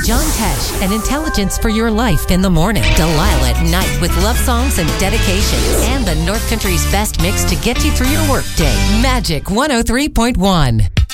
John Tesh and intelligence for your life in the morning. Delilah at night with love songs and dedications. And the North Country's best mix to get you through your workday. Magic 103.1.